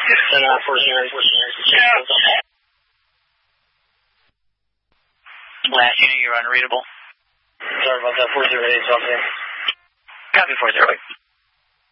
And 408. Last unit, you're unreadable. Sorry about that, 408, something. Copy 408.